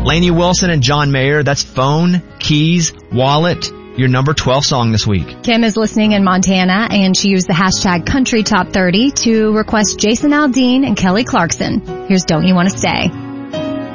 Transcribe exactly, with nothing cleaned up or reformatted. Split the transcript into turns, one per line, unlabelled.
Lainey Wilson and John Mayer, that's Phone, Keys, Wallet, your number twelve song this week.
Kim is listening in Montana, and she used the hashtag Country Top thirty to request Jason Aldean and Kelly Clarkson. Here's Don't You Want to Stay.